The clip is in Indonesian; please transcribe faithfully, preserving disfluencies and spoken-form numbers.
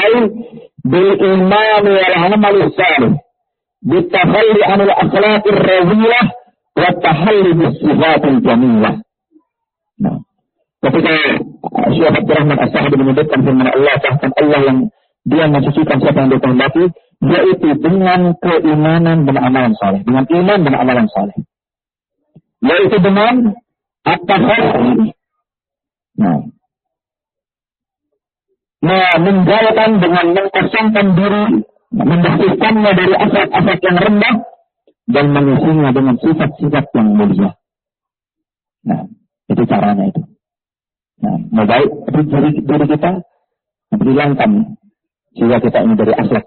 ay bil iman wal amal salih bitahalli anil akhlaqir radhiyah wa tahalli bis sifatil jamilah. Nah, ketika Syekh Abdul Rahman As-Sa'di menyebutkan firman Allah, bahkan Allah yang dia mensucikan siapa yang dia kehendaki, yaitu dengan keimanan dan amalan saleh, dengan iman dan amalan saleh, yaitu dengan at-tahalli. Nah, nah menjauhkan dengan mengkosongkan diri, membersihkannya dari aset-aset yang rendah dan mengisinya dengan sifat-sifat yang mulia. Nah, itu caranya itu. Nah, mau baik diri, diri kita, hilangkan sehingga kita ini dari akhlak